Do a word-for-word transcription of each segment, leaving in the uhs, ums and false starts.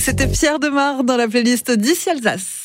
C'était Pierre Demar dans la playlist d'ici Alsace.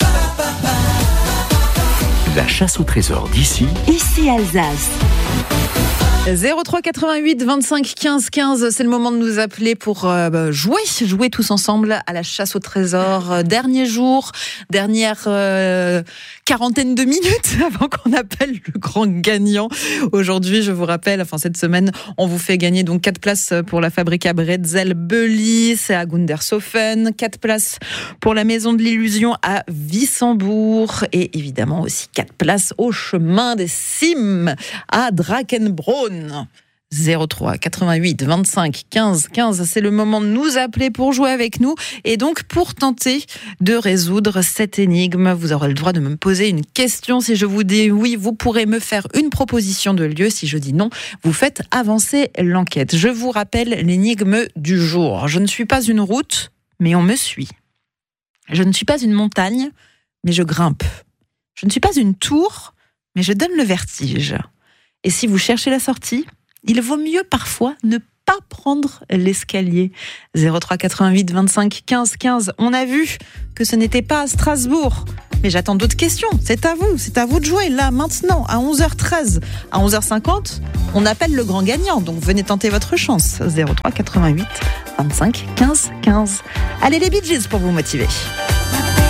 La chasse au trésor d'ici. Ici Alsace. zéro trois quatre-vingt-huit vingt-cinq quinze quinze, c'est le moment de nous appeler pour euh, jouer, jouer tous ensemble à la chasse au trésor. Euh, dernier jour, dernière euh, quarantaine de minutes avant qu'on appelle le grand gagnant. Aujourd'hui, je vous rappelle, enfin cette semaine, on vous fait gagner donc quatre places pour la Fabrica Bretzel Beuli, c'est à Gundershofen, quatre places pour la Maison de l'Illusion à Wissembourg et évidemment aussi quatre places au Chemin des Cimes à Drakenbraun. zéro trois quatre-vingt-huit vingt-cinq quinze quinze, c'est le moment de nous appeler pour jouer avec nous et donc pour tenter de résoudre cette énigme. Vous aurez le droit de me poser une question. Si je vous dis oui, vous pourrez me faire une proposition de lieu. Si je dis non, vous faites avancer l'enquête. Je vous rappelle l'énigme du jour. Je ne suis pas une route, mais on me suit. Je ne suis pas une montagne, mais je grimpe. Je ne suis pas une tour, mais je donne le vertige. Et si vous cherchez la sortie, il vaut mieux parfois ne pas prendre l'escalier. zéro trois quatre-vingt-huit vingt-cinq quinze quinze. On a vu que ce n'était pas à Strasbourg. Mais j'attends d'autres questions. C'est à vous. C'est à vous de jouer là, maintenant, à onze heures treize. À onze heures cinquante, on appelle le grand gagnant. Donc venez tenter votre chance. zéro trois quatre-vingt-huit vingt-cinq quinze quinze. Allez les Bee Gees pour vous motiver.